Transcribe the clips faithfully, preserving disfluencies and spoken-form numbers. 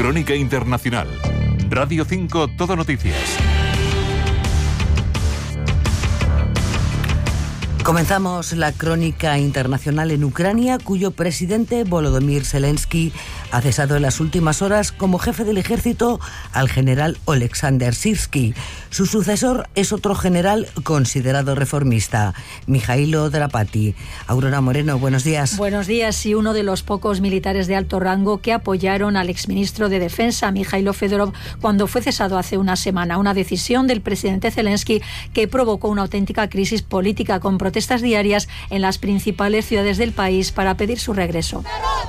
Crónica Internacional. Radio cinco Todo Noticias. Comenzamos la crónica internacional en Ucrania, cuyo presidente Volodymyr Zelensky ha cesado en las últimas horas como jefe del ejército al general Oleksandr Syrskyi. Su sucesor es otro general considerado reformista, Mijailo Drapati. Aurora Moreno, buenos días. Buenos días. Y uno de los pocos militares de alto rango que apoyaron al exministro de Defensa, Mijailo Fedorov, cuando fue cesado hace una semana. Una decisión del presidente Zelensky que provocó una auténtica crisis política con protestas diarias en las principales ciudades del país para pedir su regreso.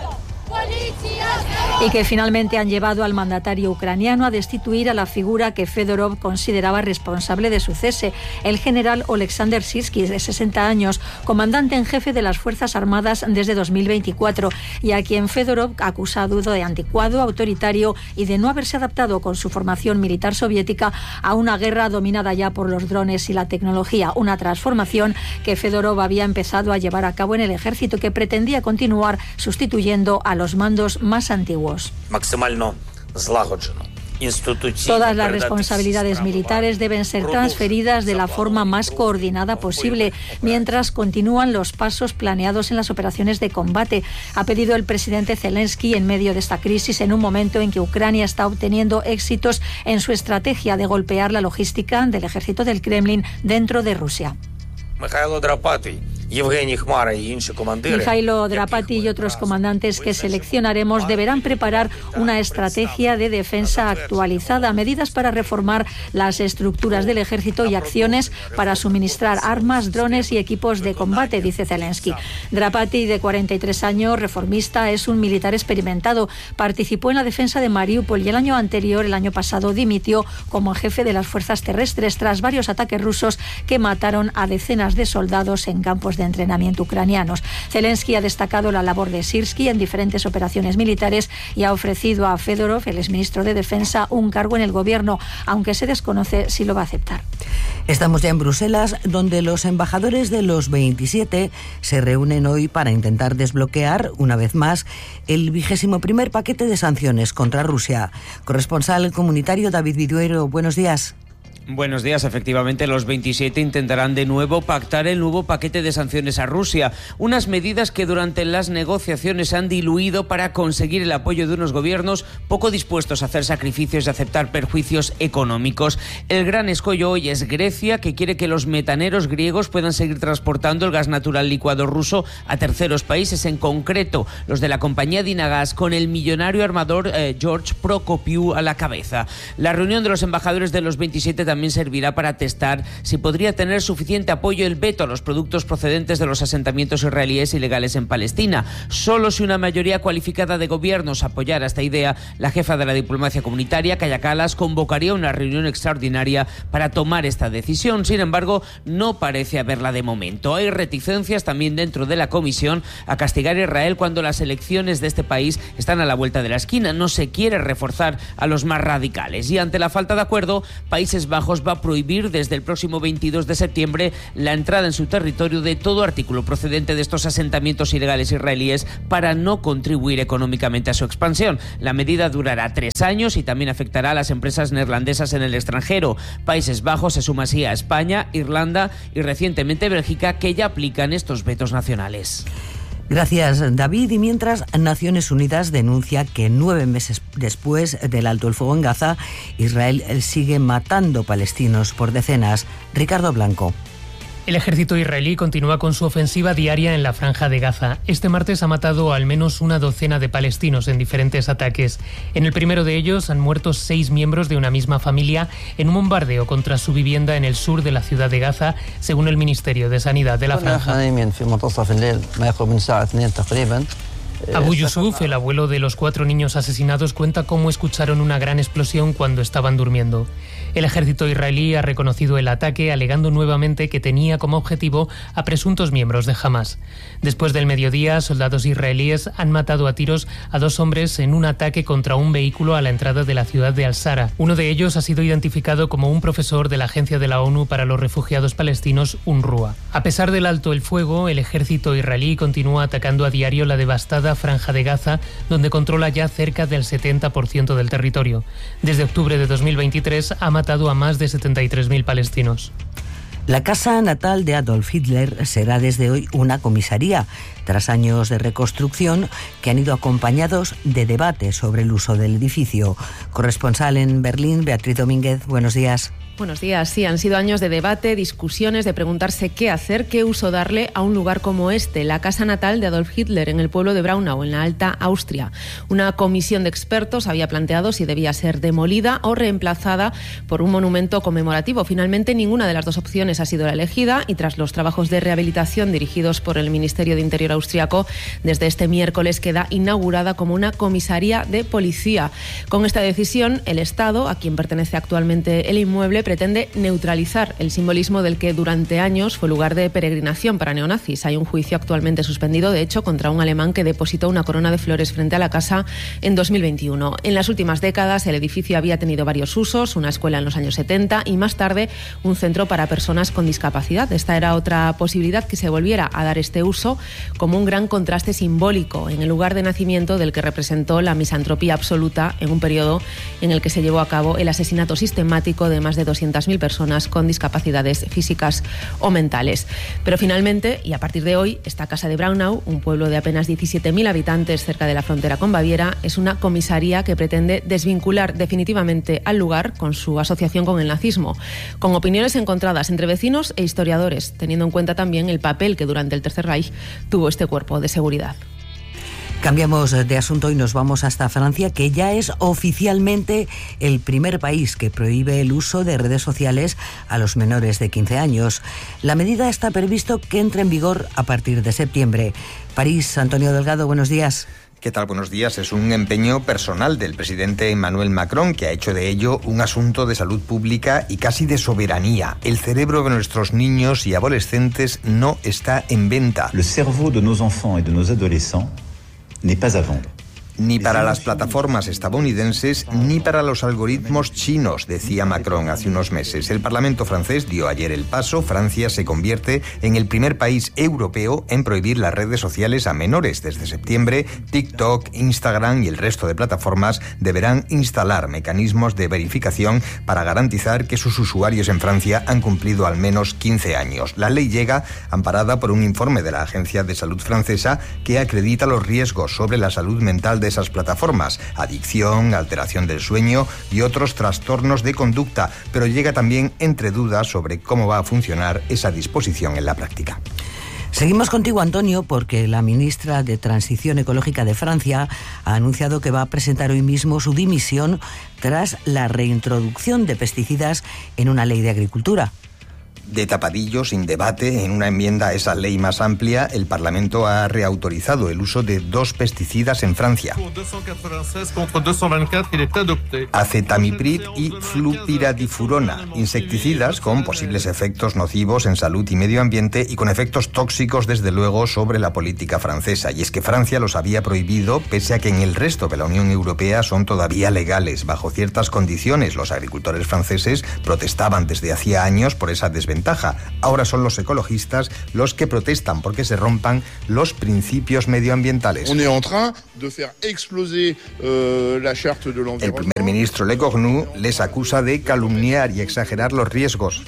Y que finalmente han llevado al mandatario ucraniano a destituir a la figura que Fedorov consideraba responsable de su cese, el general Oleksandr Syrskyi, de sesenta años, comandante en jefe de las Fuerzas Armadas desde dos mil veinticuatro, y a quien Fedorov ha acusado de anticuado, autoritario y de no haberse adaptado con su formación militar soviética a una guerra dominada ya por los drones y la tecnología, una transformación que Fedorov había empezado a llevar a cabo en el ejército y que pretendía continuar sustituyendo a los mandos más antiguos. Todas las responsabilidades militares deben ser transferidas de la forma más coordinada posible, mientras continúan los pasos planeados en las operaciones de combate, ha pedido el presidente Zelensky en medio de esta crisis, en un momento en que Ucrania está obteniendo éxitos en su estrategia de golpear la logística del ejército del Kremlin dentro de Rusia. Mijailo Drapati, Mijailo Drapati y otros comandantes que seleccionaremos deberán preparar una estrategia de defensa actualizada, medidas para reformar las estructuras del ejército y acciones para suministrar armas, drones y equipos de combate, dice Zelensky. Drapati, de cuarenta y tres años, reformista, es un militar experimentado. Participó en la defensa de Mariupol y el año anterior, el año pasado, dimitió como jefe de las fuerzas terrestres tras varios ataques rusos que mataron a decenas de soldados en campos de entrenamiento ucranianos. Zelensky ha destacado la labor de Syrskyi en diferentes operaciones militares y ha ofrecido a Fedorov, el exministro de Defensa, un cargo en el gobierno, aunque se desconoce si lo va a aceptar. Estamos ya en Bruselas, donde los embajadores de los veintisiete se reúnen hoy para intentar desbloquear, una vez más, el vigésimo primer paquete de sanciones contra Rusia. Corresponsal comunitario David Viduero, buenos días. Buenos días. Efectivamente, los veintisiete intentarán de nuevo pactar el nuevo paquete de sanciones a Rusia, unas medidas que durante las negociaciones se han diluido para conseguir el apoyo de unos gobiernos poco dispuestos a hacer sacrificios y aceptar perjuicios económicos. El gran escollo hoy es Grecia, que quiere que los metaneros griegos puedan seguir transportando el gas natural licuado ruso a terceros países, en concreto los de la compañía Dinagas, con el millonario armador eh, George Prokopiou a la cabeza. La reunión de los embajadores de los veintisiete también servirá para testar si podría tener suficiente apoyo el veto a los productos procedentes de los asentamientos israelíes ilegales en Palestina. Solo si una mayoría cualificada de gobiernos apoyara esta idea, la jefa de la diplomacia comunitaria, Kaja Kallas, convocaría una reunión extraordinaria para tomar esta decisión. Sin embargo, no parece haberla de momento. Hay reticencias también dentro de la Comisión a castigar a Israel cuando las elecciones de este país están a la vuelta de la esquina. No se quiere reforzar a los más radicales. Y ante la falta de acuerdo, Países Bajos va a prohibir desde el próximo veintidós de septiembre la entrada en su territorio de todo artículo procedente de estos asentamientos ilegales israelíes para no contribuir económicamente a su expansión. La medida durará tres años y también afectará a las empresas neerlandesas en el extranjero. Países Bajos se suma así a España, Irlanda y recientemente Bélgica, que ya aplican estos vetos nacionales. Gracias, David. Y mientras, Naciones Unidas denuncia que nueve meses después del alto el fuego en Gaza, Israel sigue matando palestinos por decenas. Ricardo Blanco. El ejército israelí continúa con su ofensiva diaria en la franja de Gaza. Este martes ha matado al menos una docena de palestinos en diferentes ataques. En el primero de ellos han muerto seis miembros de una misma familia en un bombardeo contra su vivienda en el sur de la ciudad de Gaza, según el Ministerio de Sanidad de la franja. Abu Yusuf, el abuelo de los cuatro niños asesinados, cuenta cómo escucharon una gran explosión cuando estaban durmiendo. El ejército israelí ha reconocido el ataque, alegando nuevamente que tenía como objetivo a presuntos miembros de Hamás. Después del mediodía, soldados israelíes han matado a tiros a dos hombres en un ataque contra un vehículo a la entrada de la ciudad de Al-Sara. Uno de ellos ha sido identificado como un profesor de la Agencia de la ONU para los Refugiados Palestinos, UNRWA. A pesar del alto el fuego, el ejército israelí continúa atacando a diario la devastada llamada Franja de Gaza, donde controla ya cerca del setenta por ciento del territorio. Desde octubre de dos mil veintitrés ha matado a más de setenta y tres mil palestinos. La casa natal de Adolf Hitler será desde hoy una comisaría, tras años de reconstrucción que han ido acompañados de debates sobre el uso del edificio. Corresponsal en Berlín, Beatriz Domínguez, buenos días. Buenos días. Sí, han sido años de debate, discusiones, de preguntarse qué hacer, qué uso darle a un lugar como este, la casa natal de Adolf Hitler, en el pueblo de Braunau, en la Alta Austria. Una comisión de expertos había planteado si debía ser demolida o reemplazada por un monumento conmemorativo. Finalmente, ninguna de las dos opciones ha sido la elegida y tras los trabajos de rehabilitación dirigidos por el Ministerio de Interior austriaco, desde este miércoles queda inaugurada como una comisaría de policía. Con esta decisión, el Estado, a quien pertenece actualmente el inmueble, pretende neutralizar el simbolismo del que durante años fue lugar de peregrinación para neonazis. Hay un juicio actualmente suspendido, de hecho, contra un alemán que depositó una corona de flores frente a la casa en dos mil veintiuno. En las últimas décadas, el edificio había tenido varios usos, una escuela en los años setenta y más tarde un centro para personas con discapacidad. Esta era otra posibilidad, que se volviera a dar este uso como un gran contraste simbólico en el lugar de nacimiento del que representó la misantropía absoluta en un periodo en el que se llevó a cabo el asesinato sistemático de más de doscientas mil personas con discapacidades físicas o mentales. Pero finalmente, y a partir de hoy, esta casa de Braunau, un pueblo de apenas diecisiete mil habitantes cerca de la frontera con Baviera, es una comisaría que pretende desvincular definitivamente al lugar con su asociación con el nazismo, con opiniones encontradas entre vecinos e historiadores, teniendo en cuenta también el papel que durante el Tercer Reich tuvo este cuerpo de seguridad. Cambiamos de asunto y nos vamos hasta Francia, que ya es oficialmente el primer país que prohíbe el uso de redes sociales a los menores de quince años. La medida está previsto que entre en vigor a partir de septiembre. París, Antonio Delgado, buenos días. ¿Qué tal? Buenos días. Es un empeño personal del presidente Emmanuel Macron, que ha hecho de ello un asunto de salud pública y casi de soberanía. El cerebro de nuestros niños y adolescentes no está en venta. Le cerveau de nos enfants et de nos adolescents n'est pas à vendre. Ni para las plataformas estadounidenses ni para los algoritmos chinos, decía Macron hace unos meses. El Parlamento francés dio ayer el paso. Francia se convierte en el primer país europeo en prohibir las redes sociales a menores. Desde septiembre, TikTok, Instagram y el resto de plataformas deberán instalar mecanismos de verificación para garantizar que sus usuarios en Francia han cumplido al menos quince años. La ley llega amparada por un informe de la Agencia de Salud francesa que acredita los riesgos sobre la salud mental de esas plataformas: adicción, alteración del sueño y otros trastornos de conducta, pero llega también entre dudas sobre cómo va a funcionar esa disposición en la práctica. Seguimos contigo, Antonio, porque la ministra de Transición Ecológica de Francia ha anunciado que va a presentar hoy mismo su dimisión tras la reintroducción de pesticidas en una ley de agricultura. De tapadillo, sin debate, en una enmienda a esa ley más amplia, el Parlamento ha reautorizado el uso de dos pesticidas en Francia: acetamiprid y flupiradifurona, insecticidas con posibles efectos nocivos en salud y medio ambiente y con efectos tóxicos, desde luego, sobre la política francesa. Y es que Francia los había prohibido, pese a que en el resto de la Unión Europea son todavía legales, bajo ciertas condiciones. Los agricultores franceses protestaban desde hacía años por esa desventaja. Ahora son los ecologistas los que protestan porque se rompan los principios medioambientales. El primer ministro Lecornu les acusa de calumniar y exagerar los riesgos.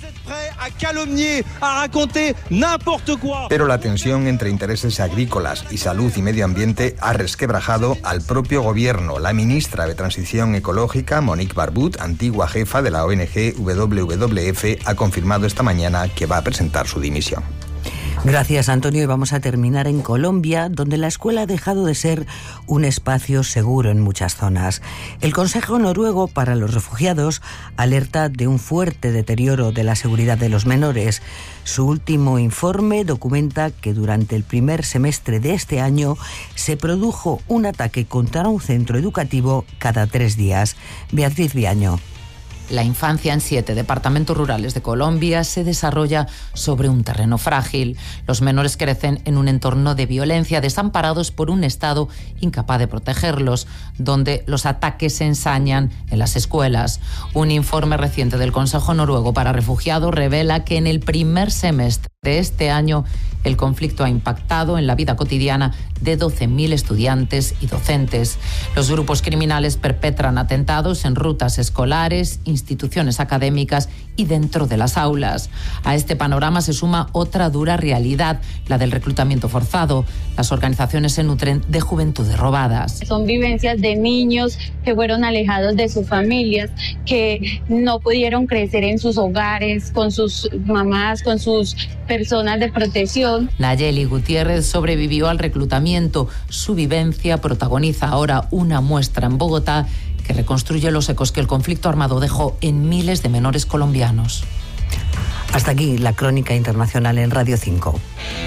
Pero la tensión entre intereses agrícolas y salud y medio ambiente ha resquebrajado al propio gobierno. La ministra de Transición Ecológica, Monique Barbude, antigua jefa de la O N G W W F, ha confirmado esta mañana que va a presentar su dimisión. Gracias, Antonio. Y vamos a terminar en Colombia, donde la escuela ha dejado de ser un espacio seguro en muchas zonas. El Consejo Noruego para los Refugiados alerta de un fuerte deterioro de la seguridad de los menores. Su último informe documenta que durante el primer semestre de este año se produjo un ataque contra un centro educativo cada tres días. Beatriz Viaño. La infancia en siete departamentos rurales de Colombia se desarrolla sobre un terreno frágil. Los menores crecen en un entorno de violencia, desamparados por un Estado incapaz de protegerlos, donde los ataques se ensañan en las escuelas. Un informe reciente del Consejo Noruego para Refugiados revela que en el primer semestre de este año, el conflicto ha impactado en la vida cotidiana de doce mil estudiantes y docentes. Los grupos criminales perpetran atentados en rutas escolares, instituciones académicas y dentro de las aulas. A este panorama se suma otra dura realidad, la del reclutamiento forzado. Las organizaciones se nutren de juventudes robadas. Son vivencias de niños que fueron alejados de sus familias, que no pudieron crecer en sus hogares, con sus mamás, con sus personas de protección. Nayeli Gutiérrez sobrevivió al reclutamiento. Su vivencia protagoniza ahora una muestra en Bogotá que reconstruye los ecos que el conflicto armado dejó en miles de menores colombianos. Hasta aquí la crónica internacional en Radio cinco.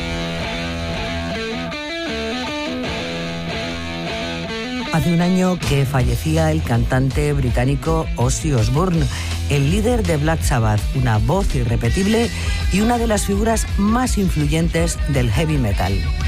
Hace un año que fallecía el cantante británico Ozzy Osbourne, el líder de Black Sabbath, una voz irrepetible y una de las figuras más influyentes del heavy metal.